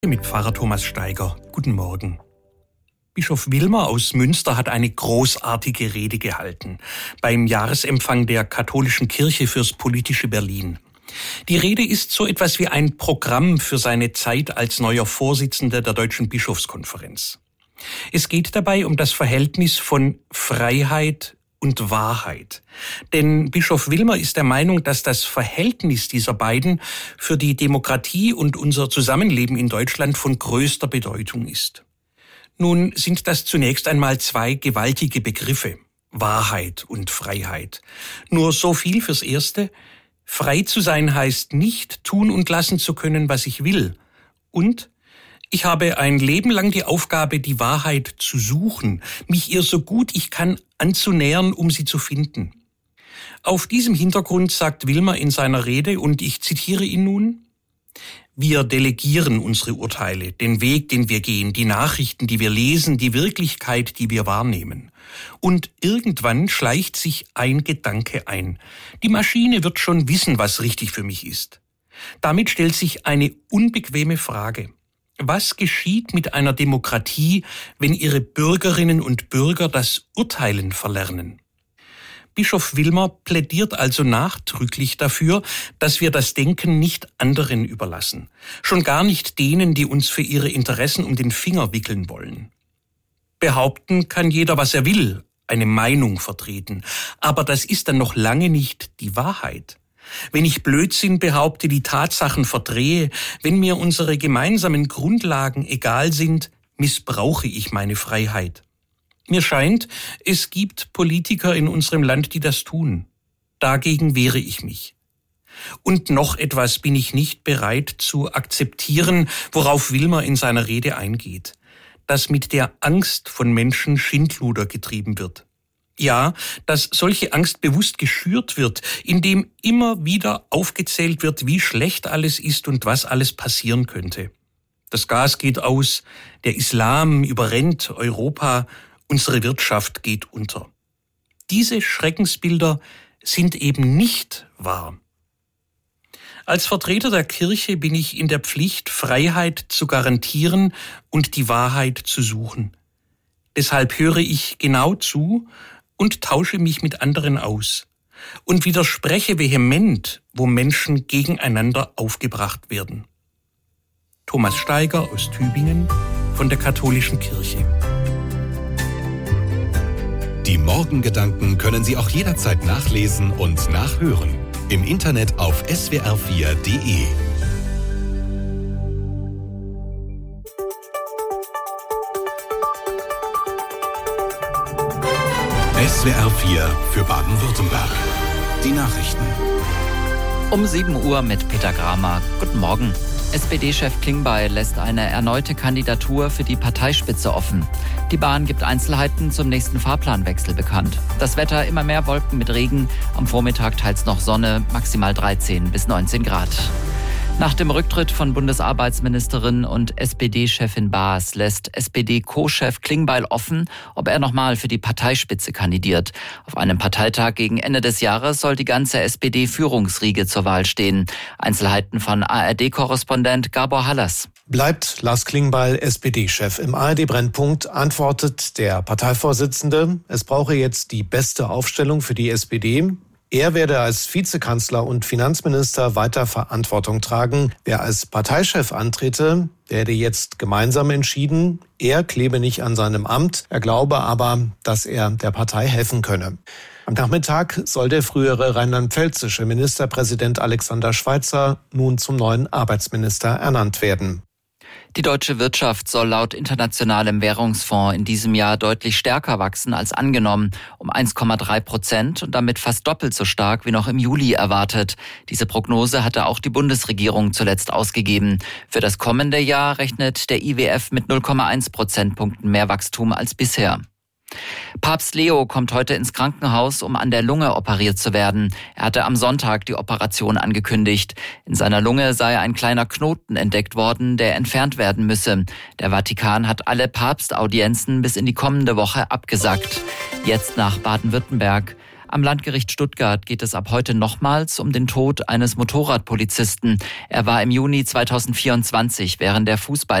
Mit Pfarrer Thomas Steiger. Guten Morgen. Bischof Wilmer aus Münster hat eine großartige Rede gehalten beim Jahresempfang der Katholischen Kirche fürs politische Berlin. Die Rede ist so etwas wie ein Programm für seine Zeit als neuer Vorsitzender der Deutschen Bischofskonferenz. Es geht dabei um das Verhältnis von Freiheit und Wahrheit. Denn Bischof Wilmer ist der Meinung, dass das Verhältnis dieser beiden für die Demokratie und unser Zusammenleben in Deutschland von größter Bedeutung ist. Nun sind das zunächst einmal zwei gewaltige Begriffe, Wahrheit und Freiheit. Nur so viel fürs Erste: Frei zu sein heißt nicht, tun und lassen zu können, was ich will. Und ich habe ein Leben lang die Aufgabe, die Wahrheit zu suchen, mich ihr so gut ich kann anzunähern, um sie zu finden. Auf diesem Hintergrund sagt Wilmer in seiner Rede, und ich zitiere ihn nun: Wir delegieren unsere Urteile, den Weg, den wir gehen, die Nachrichten, die wir lesen, die Wirklichkeit, die wir wahrnehmen. Und irgendwann schleicht sich ein Gedanke ein. Die Maschine wird schon wissen, was richtig für mich ist. Damit stellt sich eine unbequeme Frage. Was geschieht mit einer Demokratie, wenn ihre Bürgerinnen und Bürger das Urteilen verlernen? Bischof Wilmer plädiert also nachdrücklich dafür, dass wir das Denken nicht anderen überlassen. Schon gar nicht denen, die uns für ihre Interessen um den Finger wickeln wollen. Behaupten kann jeder, was er will, eine Meinung vertreten. Aber das ist dann noch lange nicht die Wahrheit. Wenn ich Blödsinn behaupte, die Tatsachen verdrehe, wenn mir unsere gemeinsamen Grundlagen egal sind, missbrauche ich meine Freiheit. Mir scheint, es gibt Politiker in unserem Land, die das tun. Dagegen wehre ich mich. Und noch etwas bin ich nicht bereit zu akzeptieren, worauf Wilmer in seiner Rede eingeht: dass mit der Angst von Menschen Schindluder getrieben wird. Ja, dass solche Angst bewusst geschürt wird, indem immer wieder aufgezählt wird, wie schlecht alles ist und was alles passieren könnte. Das Gas geht aus, der Islam überrennt Europa, unsere Wirtschaft geht unter. Diese Schreckensbilder sind eben nicht wahr. Als Vertreter der Kirche bin ich in der Pflicht, Freiheit zu garantieren und die Wahrheit zu suchen. Deshalb höre ich genau zu und tausche mich mit anderen aus und widerspreche vehement, wo Menschen gegeneinander aufgebracht werden. Thomas Steiger aus Tübingen von der Katholischen Kirche. Die Morgengedanken können Sie auch jederzeit nachlesen und nachhören. Im Internet auf swr4.de. SWR4 für Baden-Württemberg. Die Nachrichten. Um 7 Uhr mit Peter Gramer. Guten Morgen. SPD-Chef Klingbeil lässt eine erneute Kandidatur für die Parteispitze offen. Die Bahn gibt Einzelheiten zum nächsten Fahrplanwechsel bekannt. Das Wetter: immer mehr Wolken mit Regen. Am Vormittag teils noch Sonne, maximal 13 bis 19 Grad. Nach dem Rücktritt von Bundesarbeitsministerin und SPD-Chefin Baas lässt SPD-Co-Chef Klingbeil offen, ob er nochmal für die Parteispitze kandidiert. Auf einem Parteitag gegen Ende des Jahres soll die ganze SPD-Führungsriege zur Wahl stehen. Einzelheiten von ARD-Korrespondent Gabor Hallas. Bleibt Lars Klingbeil SPD-Chef? Im ARD-Brennpunkt antwortet der Parteivorsitzende, es brauche jetzt die beste Aufstellung für die SPD. Er werde als Vizekanzler und Finanzminister weiter Verantwortung tragen. Wer als Parteichef antrete, werde jetzt gemeinsam entschieden. Er klebe nicht an seinem Amt. Er glaube aber, dass er der Partei helfen könne. Am Nachmittag soll der frühere rheinland-pfälzische Ministerpräsident Alexander Schweitzer nun zum neuen Arbeitsminister ernannt werden. Die deutsche Wirtschaft soll laut Internationalem Währungsfonds in diesem Jahr deutlich stärker wachsen als angenommen, um 1,3% und damit fast doppelt so stark wie noch im Juli erwartet. Diese Prognose hatte auch die Bundesregierung zuletzt ausgegeben. Für das kommende Jahr rechnet der IWF mit 0,1 Prozentpunkten mehr Wachstum als bisher. Papst Leo kommt heute ins Krankenhaus, um an der Lunge operiert zu werden. Er hatte am Sonntag die Operation angekündigt. In seiner Lunge sei ein kleiner Knoten entdeckt worden, der entfernt werden müsse. Der Vatikan hat alle Papstaudienzen bis in die kommende Woche abgesagt. Jetzt nach Baden-Württemberg. Am Landgericht Stuttgart geht es ab heute nochmals um den Tod eines Motorradpolizisten. Er war im Juni 2024 während der Fußball